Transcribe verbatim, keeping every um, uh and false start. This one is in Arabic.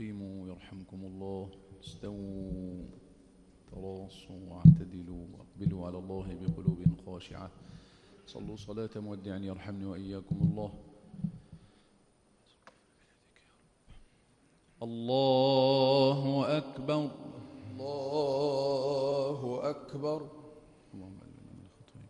استقيموا يرحمكم الله. استووا تراصوا واعتدلوا واقبلوا على الله بقلوب خاشعة. صلوا صلاة مودع يرحمني وإياكم الله. الله أكبر. الله أكبر.